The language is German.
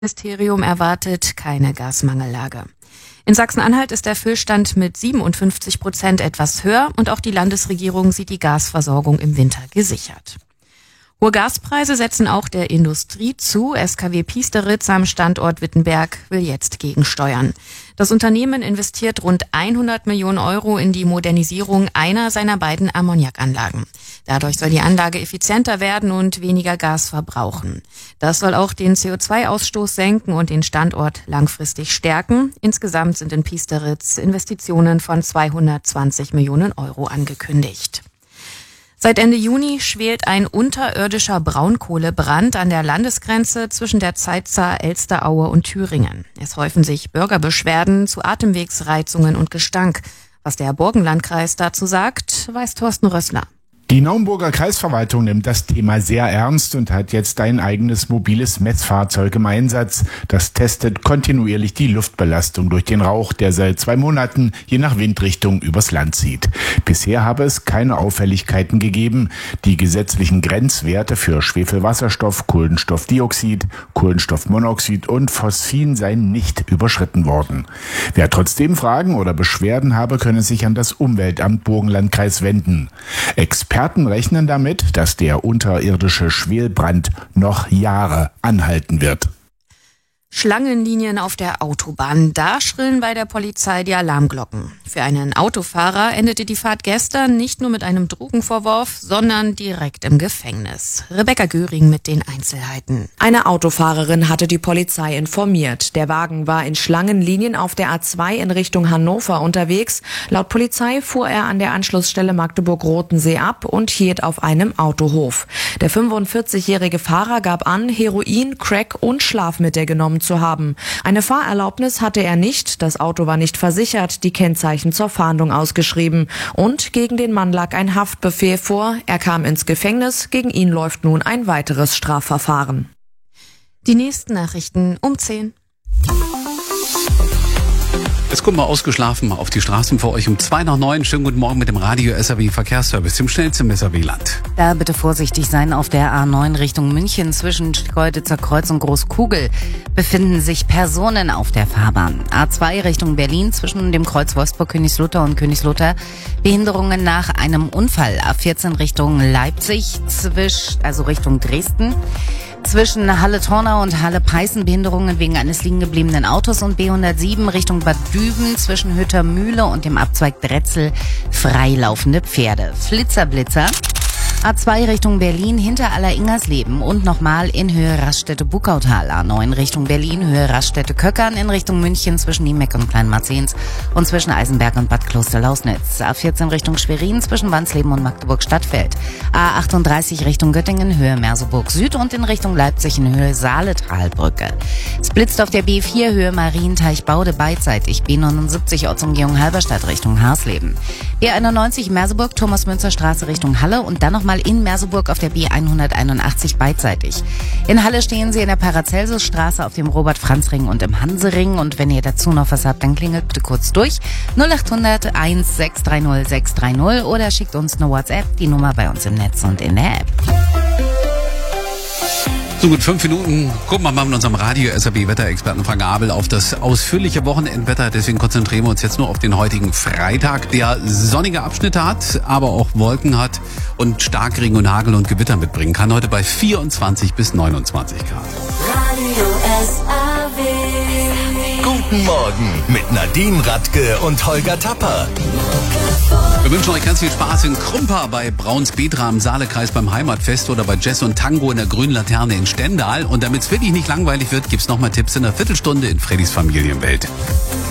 Ministerium erwartet keine Gasmangellage. In Sachsen-Anhalt ist der Füllstand mit 57% etwas höher und auch die Landesregierung sieht die Gasversorgung im Winter gesichert. Hohe Gaspreise setzen auch der Industrie zu. SKW Piesteritz am Standort Wittenberg will jetzt gegensteuern. Das Unternehmen investiert rund 100 Millionen Euro in die Modernisierung einer seiner beiden Ammoniakanlagen. Dadurch soll die Anlage effizienter werden und weniger Gas verbrauchen. Das soll auch den CO2-Ausstoß senken und den Standort langfristig stärken. Insgesamt sind in Piesteritz Investitionen von 220 Millionen Euro angekündigt. Seit Ende Juni schwelt ein unterirdischer Braunkohlebrand an der Landesgrenze zwischen der Zeitzer, Elsteraue und Thüringen. Es häufen sich Bürgerbeschwerden zu Atemwegsreizungen und Gestank. Was der Burgenlandkreis dazu sagt, weiß Thorsten Rössler. Die Naumburger Kreisverwaltung nimmt das Thema sehr ernst und hat jetzt ein eigenes mobiles Messfahrzeug im Einsatz. Das testet kontinuierlich die Luftbelastung durch den Rauch, der seit 2 Monaten je nach Windrichtung übers Land zieht. Bisher habe es keine Auffälligkeiten gegeben. Die gesetzlichen Grenzwerte für Schwefelwasserstoff, Kohlenstoffdioxid, Kohlenstoffmonoxid und Phosphin seien nicht überschritten worden. Wer trotzdem Fragen oder Beschwerden habe, könne sich an das Umweltamt Burgenlandkreis wenden. Experten rechnen damit, dass der unterirdische Schwelbrand noch Jahre anhalten wird. Schlangenlinien auf der Autobahn. Da schrillen bei der Polizei die Alarmglocken. Für einen Autofahrer endete die Fahrt gestern nicht nur mit einem Drogenvorwurf, sondern direkt im Gefängnis. Rebecca Göring mit den Einzelheiten. Eine Autofahrerin hatte die Polizei informiert. Der Wagen war in Schlangenlinien auf der A2 in Richtung Hannover unterwegs. Laut Polizei fuhr er an der Anschlussstelle Magdeburg-Rotensee ab und hielt auf einem Autohof. Der 45-jährige Fahrer gab an, Heroin, Crack und Schlafmittel genommen zu haben. Eine Fahrerlaubnis hatte er nicht, das Auto war nicht versichert, die Kennzeichen zur Fahndung ausgeschrieben und gegen den Mann lag ein Haftbefehl vor. Er kam ins Gefängnis, gegen ihn läuft nun ein weiteres Strafverfahren. Die nächsten Nachrichten um 10. Jetzt kommen wir ausgeschlafen auf die Straßen für euch um 8:02. Schönen guten Morgen mit dem Radio SAW Verkehrsservice, dem schnellsten im SAW-Land. Da bitte vorsichtig sein. Auf der A9 Richtung München zwischen Schkeuditzer Kreuz und Großkugel befinden sich Personen auf der Fahrbahn. A2 Richtung Berlin zwischen dem Kreuz Wolfsburg-Königslutter und Königslutter Behinderungen nach einem Unfall. A14 Richtung Leipzig also Richtung Dresden. Zwischen Halle-Tornau und Halle-Peißen Behinderungen wegen eines liegen gebliebenen Autos und B107 Richtung Bad Düben zwischen Hüttermühle und dem Abzweig Dretzel freilaufende Pferde. Flitzer-Blitzer. A2 Richtung Berlin hinter Aller-Ingersleben und nochmal in Höhe Raststätte-Buckautal. A9 Richtung Berlin, Höhe Raststätte-Köckern in Richtung München zwischen Niemeck und Kleinmarzens und zwischen Eisenberg und Bad Kloster-Lausnitz. A14 Richtung Schwerin zwischen Wansleben und Magdeburg-Stadtfeld. A38 Richtung Göttingen, Höhe Merseburg Süd und in Richtung Leipzig in Höhe Saaletalbrücke. Es blitzt auf der B4 Höhe Marienteich-Baude beidseitig. B79 Ortsumgehung Halberstadt Richtung Harsleben. B91 Merseburg, Thomas-Münzer-Straße Richtung Halle und dann nochmal in Merseburg auf der B181 beidseitig. In Halle stehen Sie in der Paracelsusstraße auf dem Robert-Franz-Ring und im Hansering. Und wenn ihr dazu noch was habt, dann klingelt bitte kurz durch 0800 1630 630 oder schickt uns eine WhatsApp, die Nummer bei uns im Netz und in der App. So gut 5 Minuten. Gucken wir mal mit unserem Radio SAW Wetterexperten Frank Abel auf das ausführliche Wochenendwetter. Deswegen konzentrieren wir uns jetzt nur auf den heutigen Freitag, der sonnige Abschnitte hat, aber auch Wolken hat und Starkregen und Hagel und Gewitter mitbringen kann. Heute bei 24 bis 29 Grad. Radio SAW. Guten Morgen mit Nadine Radke und Holger Tapper. Wir wünschen euch ganz viel Spaß in Krumpa bei Brauns Petra im Saalekreis beim Heimatfest oder bei Jazz und Tango in der Grünen Laterne in Stendal. Und damit es wirklich nicht langweilig wird, gibt's nochmal Tipps in einer Viertelstunde in Freddys Familienwelt.